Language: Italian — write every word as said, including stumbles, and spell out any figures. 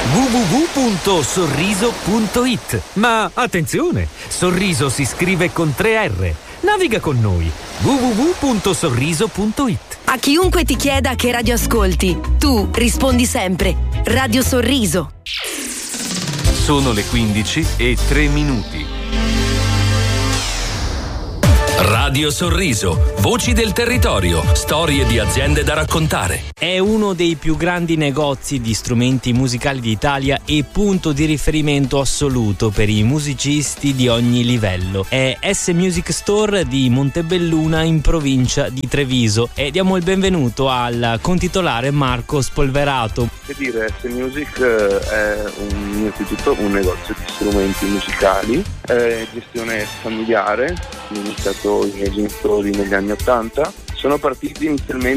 w w w punto sorriso punto i t. Ma attenzione, Sorriso si scrive con tre R. Naviga con noi. w w w punto sorriso punto i t. A chiunque ti chieda che radio ascolti, tu rispondi sempre Radio Sorriso. Sono le quindici e tre minuti. Radio Sorriso, voci del territorio, storie di aziende da raccontare. È uno dei più grandi negozi di strumenti musicali d'Italia e punto di riferimento assoluto per i musicisti di ogni livello. È S Music Store di Montebelluna in provincia di Treviso e diamo il benvenuto al contitolare Marco Spolverato. Che dire, S Music è un innanzitutto un negozio di strumenti musicali, è gestione familiare, ho iniziato i miei genitori negli anni ottanta. Sono partiti inizialmente